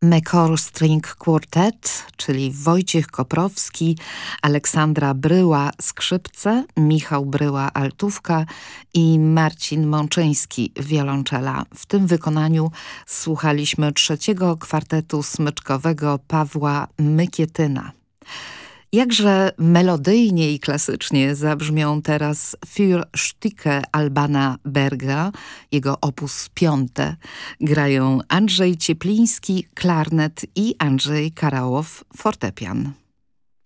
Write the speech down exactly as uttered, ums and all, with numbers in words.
McCall String Quartet, czyli Wojciech Koprowski, Aleksandra Bryła skrzypce, Michał Bryła altówka i Marcin Mączyński wiolonczela. W tym wykonaniu słuchaliśmy trzeciego kwartetu smyczkowego Pawła Mykietyna. Jakże melodyjnie i klasycznie zabrzmią teraz Für Stücke Albana Berga, jego opus piąte. Grają Andrzej Ciepliński, klarnet i Andrzej Karałow, fortepian.